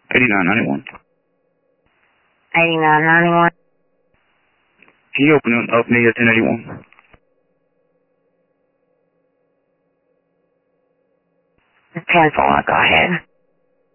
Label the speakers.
Speaker 1: 8991.
Speaker 2: 8991.
Speaker 1: Can you open me at 1081?
Speaker 2: Cancel, go ahead.